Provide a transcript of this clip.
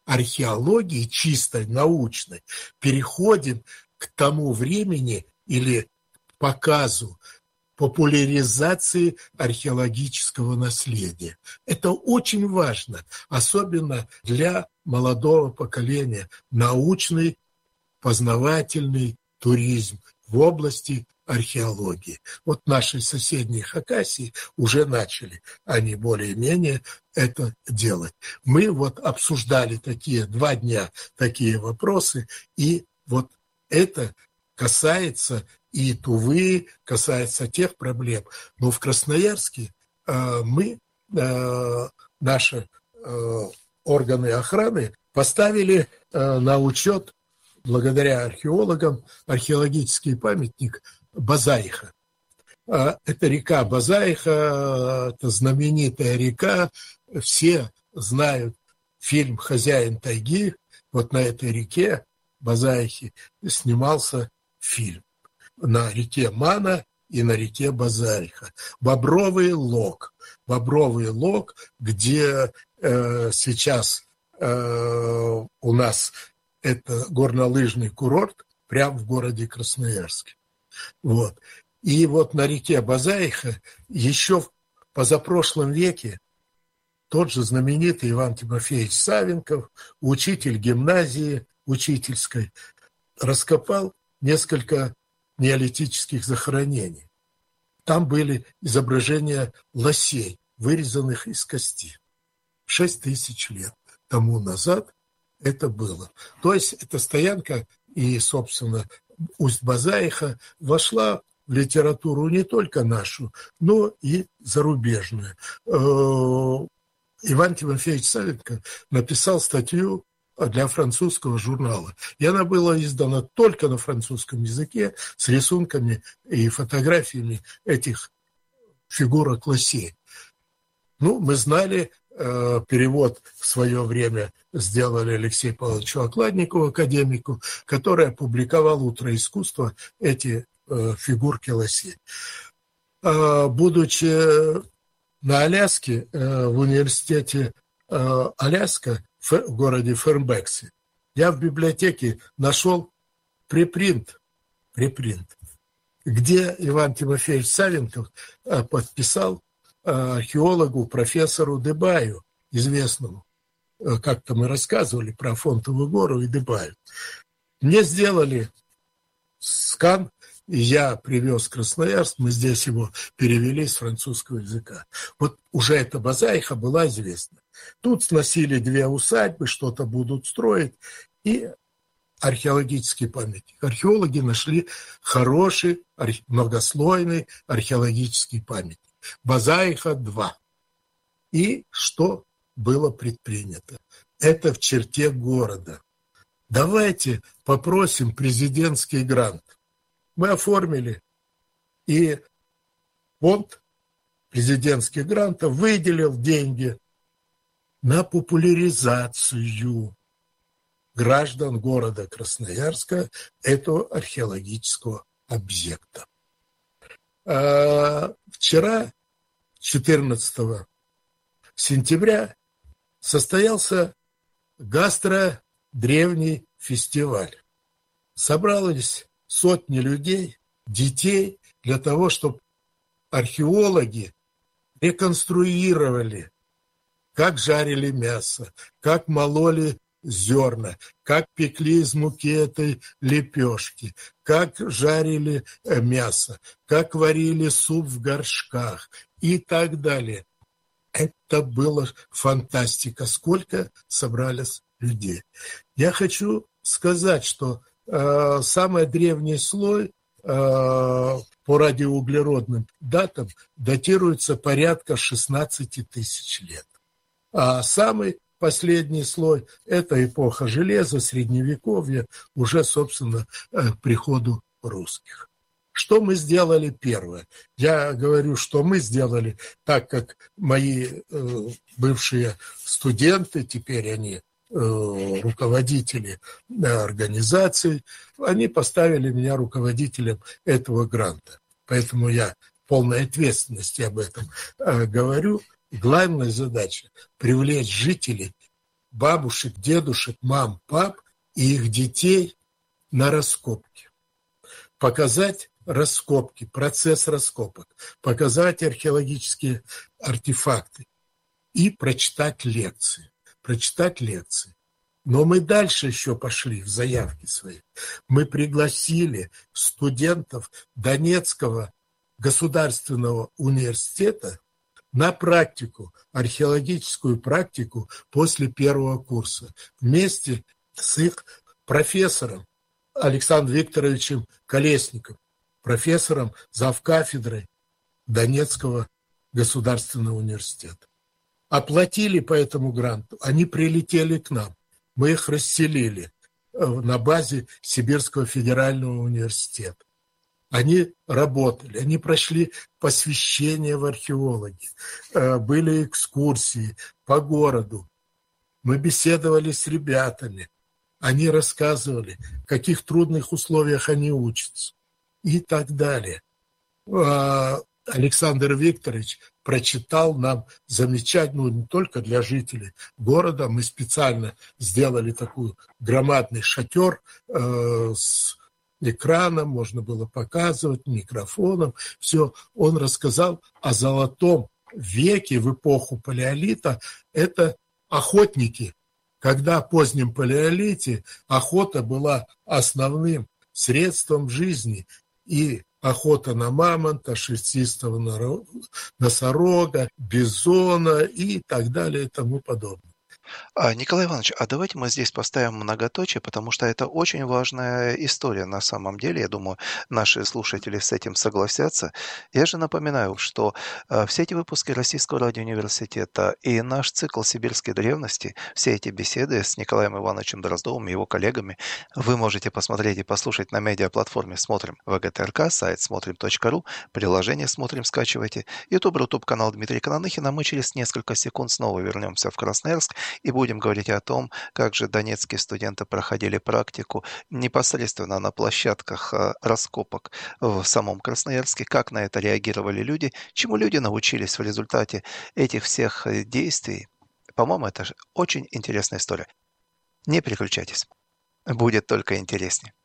археологии чистой, научной, переходим к тому времени или показу, популяризации археологического наследия. Это очень важно, особенно для молодого поколения. Научный, познавательный туризм в области археологии. Вот наши соседние Хакасии уже начали, они более-менее это делать. Мы вот обсуждали 2 дня такие вопросы, и вот это касается и Тувы, касается тех проблем. Но в Красноярске мы, наши органы охраны, поставили на учет, благодаря археологам, археологический памятник Базаиха. Это река Базаиха, это знаменитая река. Все знают фильм «Хозяин тайги». Вот на этой реке Базаихе снимался фильм. На реке Мана и на реке Базаиха. Бобровый Лог, где сейчас у нас это горнолыжный курорт прямо в городе Красноярске. Вот. И вот на реке Базаиха еще в позапрошлом веке тот же знаменитый Иван Тимофеевич Савенков, учитель гимназии учительской, раскопал несколько неолитических захоронений. Там были изображения лосей, вырезанных из кости. 6000 лет тому назад это было. То есть эта стоянка и, собственно, Усть-Базаиха вошла в литературу не только нашу, но и зарубежную. Иван Тимофеевич Савенков написал статью для французского журнала. И она была издана только на французском языке с рисунками и фотографиями этих фигурок лосей. Ну, мы знали, перевод в свое время сделали Алексею Павловичу Окладникову, академику, который опубликовал «Утро искусства» эти фигурки лосей. Будучи на Аляске, в университете Аляска, в городе Фэрбексе, я в библиотеке нашел препринт, где Иван Тимофеевич Савенков подписал археологу, профессору Дебаю, известному. Как-то мы рассказывали про Афонтову гору и Дебаю. Мне сделали скан, и я привез в Красноярск, мы здесь его перевели с французского языка. Вот уже эта Базаиха была известна. Тут сносили 2 усадьбы, что-то будут строить, и археологический памятник. Археологи нашли хороший, многослойный археологический памятник. Базаиха-2. И что было предпринято? Это в черте города. Давайте попросим президентский грант. Мы оформили, и фонд президентских грантов выделил деньги на популяризацию граждан города Красноярска этого археологического объекта. Вчера, 14 сентября, состоялся гастродревний фестиваль. Собрались сотни людей, детей, для того, чтобы археологи реконструировали, как жарили мясо, как мололи зерна, как пекли из муки этой лепешки, как жарили мясо, как варили суп в горшках и так далее. Это была фантастика. Сколько собрались людей. Я хочу сказать, что самый древний слой по радиоуглеродным датам датируется порядка 16 тысяч лет. А самый последний слой – это эпоха железа, средневековья, уже, собственно, к приходу русских. Что мы сделали первое? Я говорю, что мы сделали, так как мои бывшие студенты, теперь они руководители организаций, они поставили меня руководителем этого гранта. Поэтому я в полной ответственности об этом говорю. Главная задача – привлечь жителей бабушек, дедушек, мам, пап и их детей на раскопки. Показать раскопки, процесс раскопок, показать археологические артефакты и прочитать лекции. Но мы дальше еще пошли в заявке своей. Мы пригласили студентов Донецкого государственного университета на практику, археологическую практику после первого курса вместе с их профессором Александром Викторовичем Колесником, профессором завкафедрой Донецкого государственного университета. Оплатили по этому гранту, они прилетели к нам, мы их расселили на базе Сибирского федерального университета. Они работали, они прошли посвящение в археологи, были экскурсии по городу. Мы беседовали с ребятами, они рассказывали, в каких трудных условиях они учатся и так далее. Александр Викторович прочитал нам замечательную, не только для жителей города, мы специально сделали такой громадный шатер с экраном, можно было показывать, микрофоном, все. Он рассказал о золотом веке в эпоху палеолита. Это охотники, когда в позднем палеолите охота была основным средством жизни, и охота на мамонта, шерстистого носорога, бизона и так далее и тому подобное. Николай Иванович, а давайте мы здесь поставим многоточие, потому что это очень важная история на самом деле. Я думаю, наши слушатели с этим согласятся. Я же напоминаю, что все эти выпуски Российского радиоуниверситета и наш цикл «Сибирские древности», все эти беседы с Николаем Ивановичем Дроздовым и его коллегами вы можете посмотреть и послушать на медиаплатформе «Смотрим ВГТРК», сайт смотрим.ру, приложение «Смотрим» скачивайте, YouTube-канал Дмитрия Кононыхина. Мы через несколько секунд снова вернемся в Красноярск и будем говорить о том, как же донецкие студенты проходили практику непосредственно на площадках раскопок в самом Красноярске, как на это реагировали люди, чему люди научились в результате этих всех действий. По-моему, это же очень интересная история. Не переключайтесь, будет только интереснее.